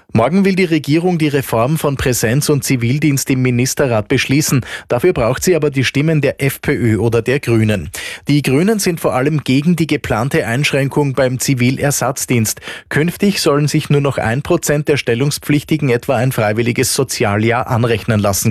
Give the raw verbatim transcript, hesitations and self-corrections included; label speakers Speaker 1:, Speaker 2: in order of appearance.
Speaker 1: Morgen will die Regierung die Reform von Präsenz und Zivildienst im Ministerrat beschließen. Dafür braucht sie aber die Stimmen der FPÖ oder der Grünen. Die Grünen sind vor allem gegen die geplante Einschränkung beim Zivilersatzdienst. Künftig sollen sich nur noch ein Prozent der Stellungspflichtigen etwa ein freiwilliges Sozialjahr anrechnen lassen